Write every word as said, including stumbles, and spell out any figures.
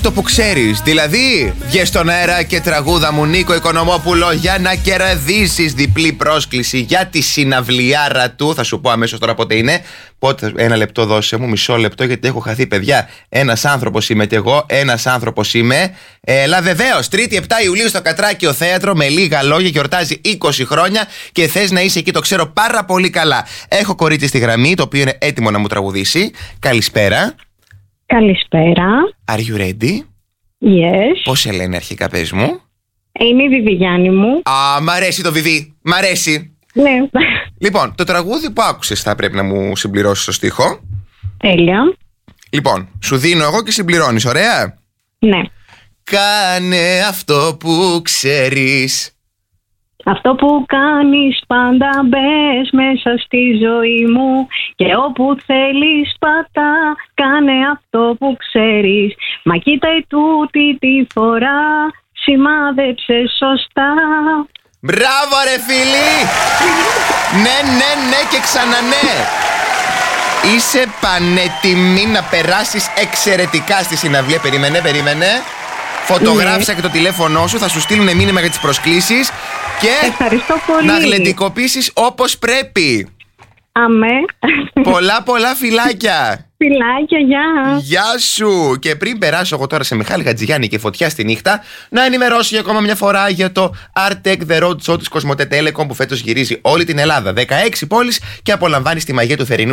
Το που ξέρεις, δηλαδή βγες στον αέρα και τραγούδα μου Νίκο Οικονομόπουλο για να κερδίσεις διπλή πρόσκληση για τη συναυλιάρα του. Θα σου πω αμέσως τώρα πότε είναι. Πότε, ένα λεπτό δώσε μου, μισό λεπτό γιατί έχω χαθεί παιδιά. Ένας άνθρωπος είμαι κι εγώ, ένας άνθρωπος είμαι. Έλα βεβαίως, Τρίτη επτά Ιουλίου στο Κατράκιο Θέατρο, με λίγα λόγια, γιορτάζει είκοσι χρόνια και θες να είσαι εκεί, το ξέρω πάρα πολύ καλά. Έχω κορίτσι στη γραμμή, το οποίο είναι έτοιμο να μου τραγουδήσει. Καλησπέρα. Καλησπέρα. Are you ready? Yes. Πώς σε λένε αρχικά, πες μου? Είναι η Βιβιγιάννη μου. Α, μ' αρέσει το Βιβί, μ' αρέσει. Ναι. Λοιπόν, το τραγούδι που άκουσες θα πρέπει να μου συμπληρώσεις το στίχο. Τέλεια. Λοιπόν, σου δίνω εγώ και συμπληρώνεις, ωραία? Ναι. Κάνε αυτό που ξέρεις. Αυτό που κάνεις πάντα μπες μέσα στη ζωή μου και όπου θέλεις πατά, κάνε αυτό που ξέρεις. Μα κοίτα η τούτη τη φορά, σημάδεψε σωστά. Μπράβο ρε φίλοι. Ναι, ναι, ναι και ξανανέ. Είσαι πανέτοιμη να περάσεις εξαιρετικά στη συναυλία. Περίμενε, περίμενε. Φωτογράφησα και το τηλέφωνό σου, θα σου στείλουν μήνυμα για τις προσκλήσεις. Και ευχαριστώ πολύ. Να γλεντικοποιήσεις όπως πρέπει. Αμέ. Πολλά πολλά φιλάκια. Φιλάκια, γεια. Γεια σου. Και πριν περάσω εγώ τώρα σε Μιχάλη Χατζηγιάννη και Φωτιά στη νύχτα, να ενημερώσω για ακόμα μια φορά για το Artec The Road Show της Κοσμοτέ Telecom που φέτος γυρίζει όλη την Ελλάδα. δεκαέξι πόλεις και απολαμβάνει τη μαγεία του θερινού